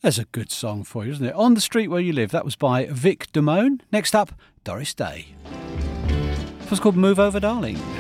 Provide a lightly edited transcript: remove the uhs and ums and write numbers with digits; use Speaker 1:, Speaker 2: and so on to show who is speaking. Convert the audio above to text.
Speaker 1: There's a good song for you, isn't it? On the Street Where You Live. That was by Vic Damone. Next up, Doris Day. It was called Move Over Darling.